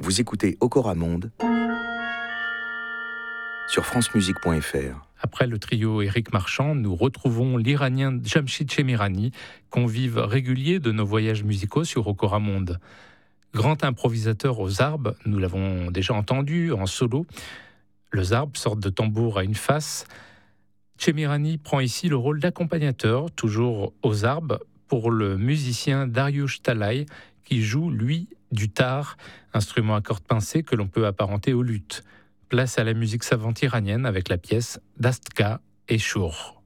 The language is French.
Vous écoutez Okora Monde sur francemusique.fr. Après le trio Éric Marchand, nous retrouvons l'Iranien Jamshid Chemirani, convive régulier de nos voyages musicaux sur Okora Monde. Grand improvisateur aux arbes, nous l'avons déjà entendu en solo. Le zarb, sorte de tambour à une face. Chemirani prend ici le rôle d'accompagnateur, toujours aux arbes, pour le musicien Dariush Talay, qui joue, lui, du tar, instrument à cordes pincées que l'on peut apparenter au luth. Place à la musique savante iranienne avec la pièce Dastka et Shur.